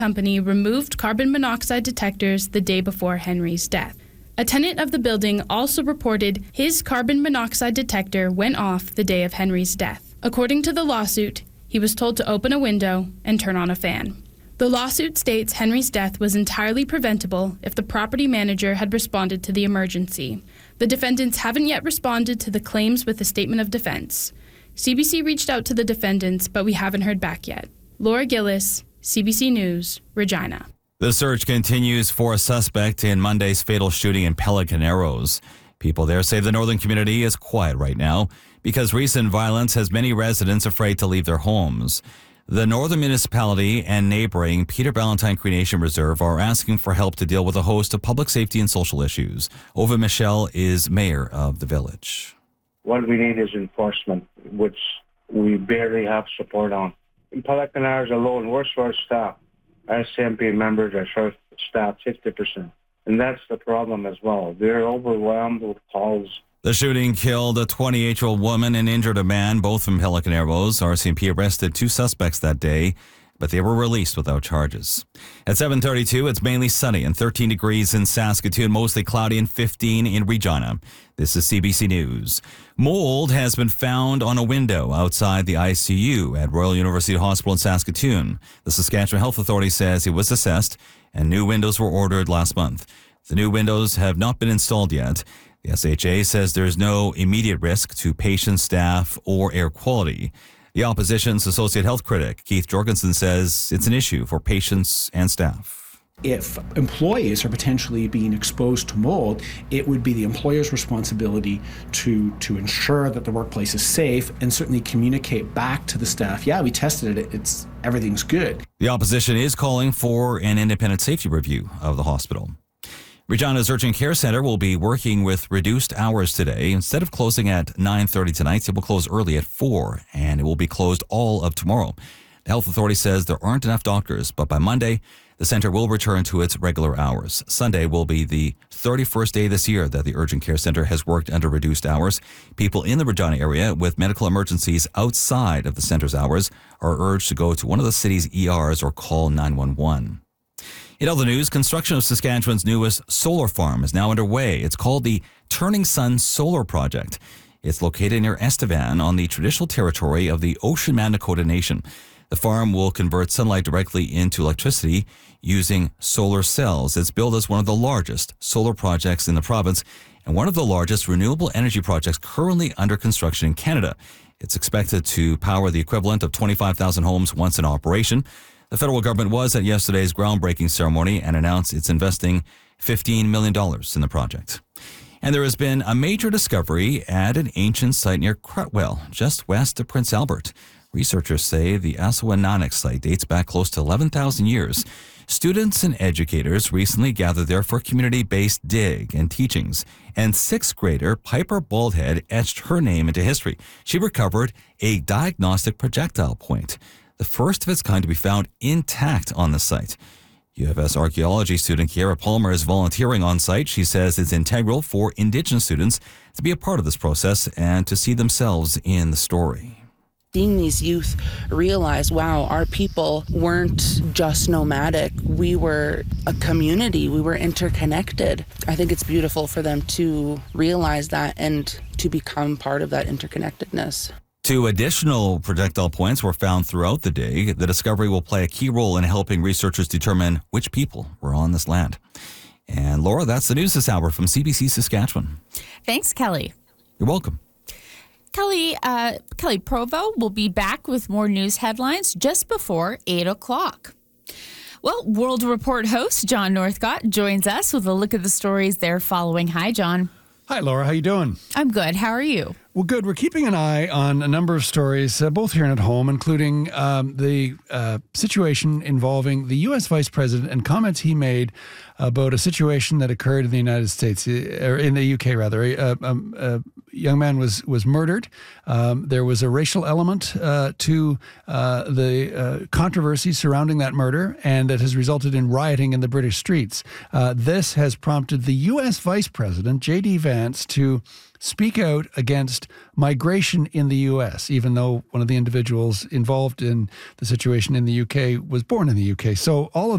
company removed carbon monoxide detectors the day before Henry's death. A tenant of the building also reported his carbon monoxide detector went off the day of Henry's death. According to the lawsuit, he was told to open a window and turn on a fan. The lawsuit states Henry's death was entirely preventable if the property manager had responded to the emergency. The defendants haven't yet responded to the claims with a statement of defense. CBC reached out to the defendants, but we haven't heard back yet. Laura Gillis, CBC News, Regina. The search continues for a suspect in Monday's fatal shooting in Pelican Arrows. People there say the northern community is quiet right now because recent violence has many residents afraid to leave their homes. The northern municipality and neighboring Peter Ballantyne Cree Nation Reserve are asking for help to deal with a host of public safety and social issues. Ova Michelle is mayor of the village. What we need is enforcement, which we barely have support on. In Pelican Arrows alone, we're short staff. Our SNP members are short staffed 50%. And that's the problem as well. They're overwhelmed with calls. The shooting killed a 28-year-old woman and injured a man, both from Pelican Arrows. RCMP arrested 2 suspects that day, but they were released without charges. At 7:32, it's mainly sunny and 13 degrees in Saskatoon, mostly cloudy and 15 in Regina. This is CBC News. Mold has been found on a window outside the ICU at Royal University Hospital in Saskatoon. The Saskatchewan Health Authority says it was assessed and new windows were ordered last month. The new windows have not been installed yet. The SHA says there's no immediate risk to patients, staff, or air quality. The opposition's associate health critic, Keith Jorgensen, says it's an issue for patients and staff. If employees are potentially being exposed to mold, it would be the employer's responsibility to ensure that the workplace is safe and certainly communicate back to the staff, yeah, we tested it, everything's good. The opposition is calling for an independent safety review of the hospital. Regina's Urgent Care Centre will be working with reduced hours today. Instead of closing at 9:30 tonight, it will close early at 4, and it will be closed all of tomorrow. The health authority says there aren't enough doctors, but by Monday, the centre will return to its regular hours. Sunday will be the 31st day this year that the Urgent Care Centre has worked under reduced hours. People in the Regina area with medical emergencies outside of the centre's hours are urged to go to one of the city's ERs or call 911. In other news, construction of Saskatchewan's newest solar farm is now underway. It's called the Turning Sun Solar Project. It's located near Estevan on the traditional territory of the Ocean-Man Nakota Nation. The farm will convert sunlight directly into electricity using solar cells. It's billed as one of the largest solar projects in the province and one of the largest renewable energy projects currently under construction in Canada. It's expected to power the equivalent of 25,000 homes once in operation. The federal government was at yesterday's groundbreaking ceremony and announced it's investing $15 million in the project. And there has been a major discovery at an ancient site near Cretwell, just west of Prince Albert. Researchers say the Asawananek site dates back close to 11,000 years. Students and educators recently gathered there for a community-based dig and teachings, and 6th grader Piper Baldhead etched her name into history. She recovered a diagnostic projectile point, the first of its kind to be found intact on the site. UFS archaeology student Kiara Palmer is volunteering on site. She says it's integral for Indigenous students to be a part of this process and to see themselves in the story. Seeing these youth realize, wow, our people weren't just nomadic. We were a community. We were interconnected. I think it's beautiful for them to realize that and to become part of that interconnectedness. 2 additional projectile points were found throughout the dig. The discovery will play a key role in helping researchers determine which people were on this land. And Laura, that's the news this hour from CBC Saskatchewan. Thanks, Kelly. You're welcome. Kelly Provo will be back with more news headlines just before 8 o'clock. Well, World Report host John Northcott joins us with a look at the stories they're following. Hi, John. Hi, Laura. How you doing? I'm good. How are you? Well, good. We're keeping an eye on a number of stories, both here and at home, including the situation involving the U.S. Vice President and comments he made about a situation that occurred in the United States, or in the UK, rather. A young man was murdered. There was a racial element to the controversy surrounding that murder, and that has resulted in rioting in the British streets. This has prompted the U.S. Vice President, J.D. Vance, to speak out against migration in the U.S., even though one of the individuals involved in the situation in the UK was born in the UK. So all of